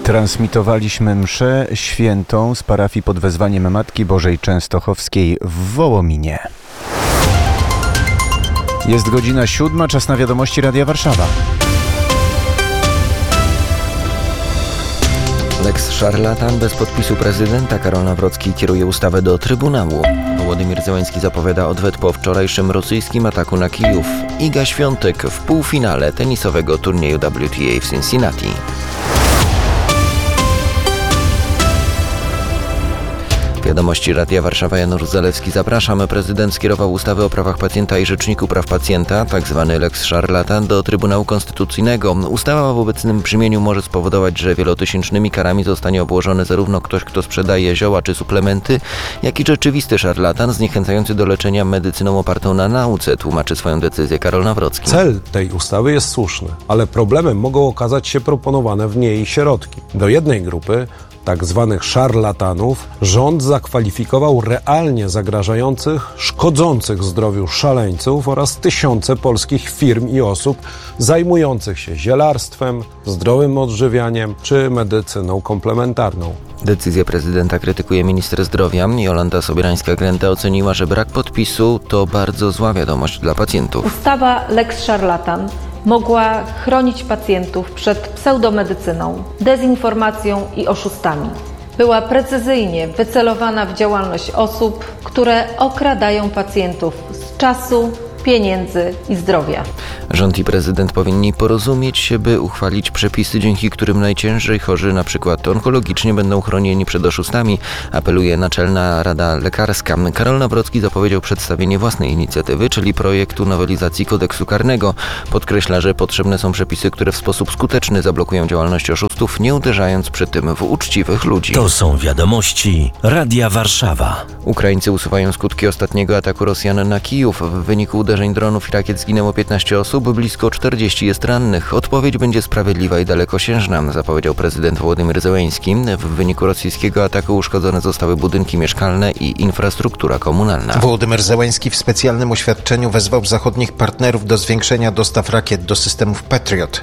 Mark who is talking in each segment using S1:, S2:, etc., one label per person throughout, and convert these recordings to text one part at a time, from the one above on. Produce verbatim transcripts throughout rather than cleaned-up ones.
S1: Transmitowaliśmy mszę świętą z parafii pod wezwaniem Matki Bożej Częstochowskiej w Wołominie. Jest godzina siódma, czas na wiadomości Radia Warszawa.
S2: Lex szarlatan bez podpisu prezydenta. Karol Nawrocki kieruje ustawę do Trybunału. Władimir Zełenski zapowiada odwet po wczorajszym rosyjskim ataku na Kijów. Iga Świątek w półfinale tenisowego turnieju W T A w Cincinnati. Wiadomości Radia Warszawa, Janusz Zalewski. Zapraszamy. Prezydent skierował ustawę o prawach pacjenta i Rzeczniku Praw Pacjenta, tzw. Lex szarlatan, do Trybunału Konstytucyjnego. Ustawa w obecnym brzmieniu może spowodować, że wielotysięcznymi karami zostanie obłożony zarówno ktoś, kto sprzedaje zioła czy suplementy, jak i rzeczywisty szarlatan zniechęcający do leczenia medycyną opartą na nauce, tłumaczy swoją decyzję Karol Nawrocki.
S3: Cel tej ustawy jest słuszny, ale problemem mogą okazać się proponowane w niej środki. Do jednej grupy tak zwanych szarlatanów rząd zakwalifikował realnie zagrażających, szkodzących zdrowiu szaleńców oraz tysiące polskich firm i osób zajmujących się zielarstwem, zdrowym odżywianiem czy medycyną komplementarną.
S2: Decyzję prezydenta krytykuje minister zdrowia. Jolanta Sobierańska-Glenta oceniła, że brak podpisu to bardzo zła wiadomość dla pacjentów.
S4: Ustawa Lex szarlatan mogła chronić pacjentów przed pseudomedycyną, dezinformacją i oszustami. Była precyzyjnie wycelowana w działalność osób, które okradają pacjentów z czasu, pieniędzy i zdrowia.
S2: Rząd i prezydent powinni porozumieć się, by uchwalić przepisy, dzięki którym najciężej chorzy, na przykład onkologicznie, będą chronieni przed oszustami, apeluje Naczelna Rada Lekarska. Karol Nawrocki zapowiedział przedstawienie własnej inicjatywy, czyli projektu nowelizacji kodeksu karnego. Podkreśla, że potrzebne są przepisy, które w sposób skuteczny zablokują działalność oszustów, nie uderzając przy tym w uczciwych ludzi.
S5: To są wiadomości Radia Warszawa.
S2: Ukraińcy usuwają skutki ostatniego ataku Rosjan na Kijów. W wyniku uderzeń dronów i rakiet zginęło piętnaście osób, blisko czterdzieści jest rannych. Odpowiedź będzie sprawiedliwa i dalekosiężna, zapowiedział prezydent Władimir Zełenski. W wyniku rosyjskiego ataku uszkodzone zostały budynki mieszkalne i infrastruktura komunalna.
S6: Władimir Zełenski w specjalnym oświadczeniu wezwał zachodnich partnerów do zwiększenia dostaw rakiet do systemów Patriot.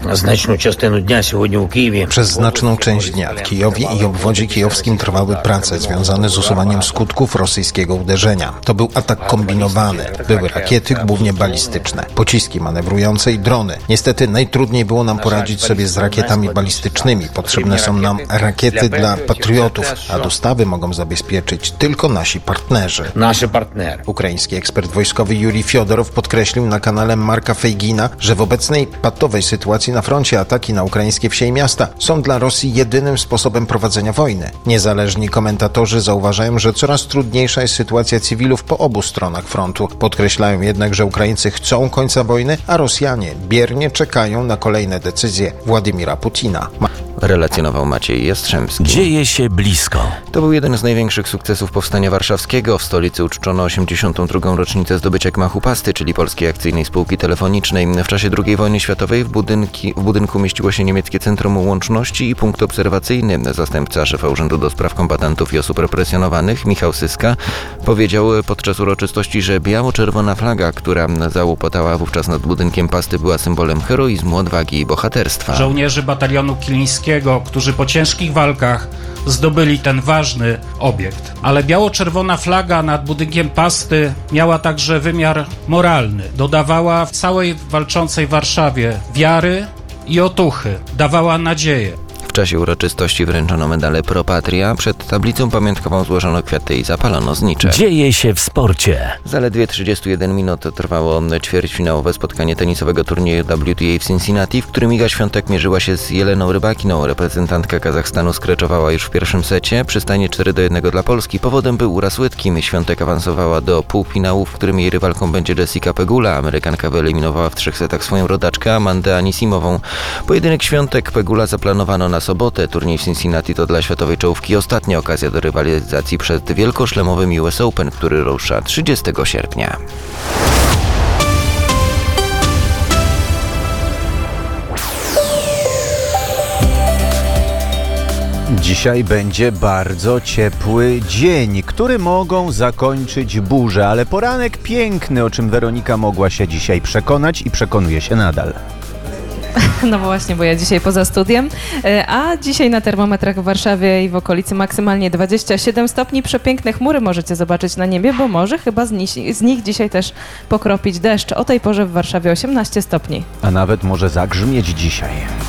S6: Przez znaczną część dnia w Kijowie i obwodzie kijowskim trwały prace związane z usuwaniem skutków rosyjskiego uderzenia. To był atak kombinowany. Były rakiety, głównie balistyczne, pociski manewrujące i drony. Niestety najtrudniej było nam poradzić sobie z rakietami balistycznymi. Potrzebne są nam rakiety dla patriotów, a dostawy mogą zabezpieczyć tylko nasi partnerzy. Ukraiński ekspert wojskowy Jurij Fiodorow podkreślił na kanale Marka Fejgina, że w obecnej patowej sytuacji na froncie ataki na ukraińskie wsie i miasta są dla Rosji jedynym sposobem prowadzenia wojny. Niezależni komentatorzy zauważają, że coraz trudniejsza jest sytuacja cywilów po obu stronach frontu. Podkreślają jednak, że Ukraińcy chcą końca wojny, a Rosjanie biernie czekają na kolejne decyzje Władimira Putina. Ma-
S2: Relacjonował Maciej Jastrzębski.
S5: Dzieje się blisko.
S2: To był jeden z największych sukcesów powstania warszawskiego. W stolicy uczczono osiemdziesiątą drugą rocznicę zdobycia gmachu Pasty, czyli polskiej akcyjnej spółki telefonicznej. W czasie drugiej wojny światowej w, budynki, w budynku mieściło się niemieckie Centrum Łączności i punkt obserwacyjny. Zastępca szefa Urzędu do Spraw Kombatantów i Osób Represjonowanych, Michał Syska, powiedział podczas uroczystości, że biało-czerwona flaga, która załopotała wówczas nad budynkiem Pasty, była symbolem heroizmu, odwagi i bohaterstwa.
S7: Żołnierzy batalionu Kilińskiego, którzy po ciężkich walkach zdobyli ten ważny obiekt. Ale biało-czerwona flaga nad budynkiem Pasty miała także wymiar moralny. Dodawała w całej walczącej Warszawie wiary i otuchy. Dawała nadzieję.
S2: W czasie uroczystości wręczono medale Pro Patria. Przed tablicą pamiątkową złożono kwiaty i zapalono znicze.
S5: Dzieje się w sporcie.
S2: Zaledwie trzydzieści jeden minut trwało ćwierćfinałowe spotkanie tenisowego turnieju W T A w Cincinnati, w którym Iga Świątek mierzyła się z Jeleną Rybakiną. Reprezentantka Kazachstanu skreczowała już w pierwszym secie. Przy stanie cztery do jednego dla Polski. Powodem był uraz łydki. Świątek awansowała do półfinału, w którym jej rywalką będzie Jessica Pegula. Amerykanka wyeliminowała w trzech setach swoją rodaczkę Amandę Anisimową. Pojedynek Świątek-Pegula zaplanowano na sobotę. Turniej w Cincinnati to dla światowej czołówki ostatnia okazja do rywalizacji przed wielkoszlemowym U S Open, który rusza trzydziestego sierpnia.
S1: Dzisiaj będzie bardzo ciepły dzień, który mogą zakończyć burze, ale poranek piękny, o czym Weronika mogła się dzisiaj przekonać i przekonuje się nadal.
S8: No właśnie, bo ja dzisiaj poza studiem, E, a dzisiaj na termometrach w Warszawie i w okolicy maksymalnie dwadzieścia siedem stopni. Przepiękne chmury możecie zobaczyć na niebie, bo może chyba z nich, z nich dzisiaj też pokropić deszcz. O tej porze w Warszawie osiemnaście stopni.
S1: A nawet może zagrzmieć dzisiaj.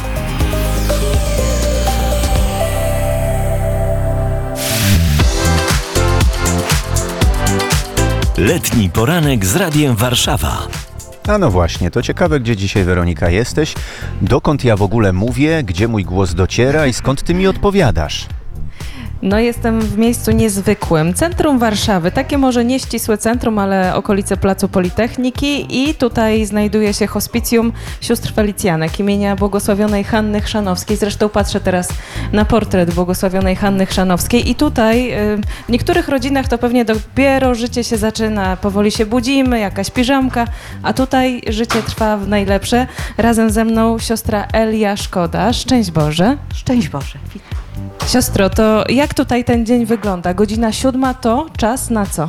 S5: Letni poranek z Radiem Warszawa.
S1: A no właśnie, to ciekawe, gdzie dzisiaj, Weronika, jesteś, dokąd ja w ogóle mówię, gdzie mój głos dociera i skąd ty mi odpowiadasz.
S8: No jestem w miejscu niezwykłym. Centrum Warszawy, takie może nie ścisłe centrum, ale okolice Placu Politechniki i tutaj znajduje się hospicjum sióstr Felicjanek imienia błogosławionej Hanny Chrzanowskiej. Zresztą patrzę teraz na portret błogosławionej Hanny Chrzanowskiej i tutaj y, w niektórych rodzinach to pewnie dopiero życie się zaczyna, powoli się budzimy, jakaś piżamka, a tutaj życie trwa w najlepsze. Razem ze mną siostra Elia Szkoda. Szczęść Boże.
S9: Szczęść Boże.
S8: Siostro, to jak tutaj ten dzień wygląda? Godzina siódma to czas na co?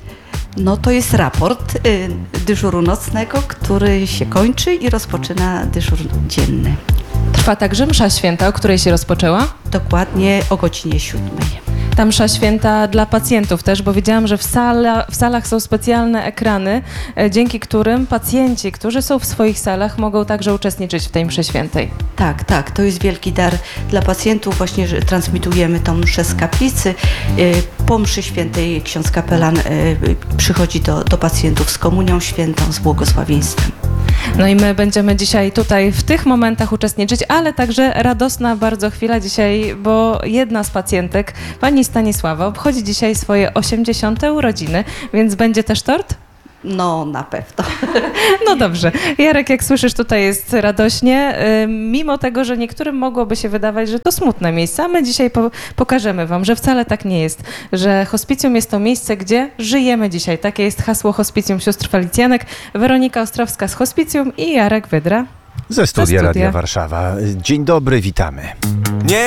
S9: No to jest raport y, dyżuru nocnego, który się kończy i rozpoczyna dyżur dzienny.
S8: Trwa także msza święta, o której się rozpoczęła?
S9: Dokładnie o godzinie siódmej.
S8: Ta msza święta dla pacjentów też, bo wiedziałam, że w, sala, w salach są specjalne ekrany, e, dzięki którym pacjenci, którzy są w swoich salach, mogą także uczestniczyć w tej mszy świętej.
S9: Tak, tak, to jest wielki dar dla pacjentów. Właśnie że transmitujemy tą mszę z kaplicy. Y, po mszy świętej ksiądz kapelan y, przychodzi do, do pacjentów z komunią świętą, z błogosławieństwem.
S8: No i my będziemy dzisiaj tutaj w tych momentach uczestniczyć, ale także radosna bardzo chwila dzisiaj, bo jedna z pacjentek, pani Stanisława, obchodzi dzisiaj swoje osiemdziesiąte urodziny, więc będzie też tort?
S9: No, na pewno.
S8: No dobrze. Jarek, jak słyszysz, tutaj jest radośnie, y, mimo tego, że niektórym mogłoby się wydawać, że to smutne miejsce, a my dzisiaj po, pokażemy wam, że wcale tak nie jest, że hospicjum jest to miejsce, gdzie żyjemy dzisiaj. Takie jest hasło Hospicjum Sióstr Felicjanek. Weronika Ostrowska z Hospicjum i Jarek Wydra
S1: Ze studia
S8: studia.
S1: Radia Warszawa. Dzień dobry, witamy.